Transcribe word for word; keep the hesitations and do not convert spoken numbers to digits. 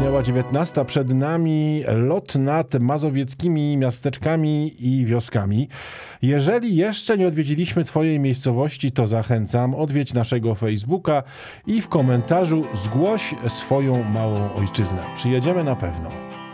Minęła dziewiętnasta, przed nami lot nad mazowieckimi miasteczkami i wioskami. Jeżeli jeszcze nie odwiedziliśmy Twojej miejscowości, to zachęcam, odwiedź naszego Facebooka i w komentarzu zgłoś swoją małą ojczyznę. Przyjedziemy na pewno.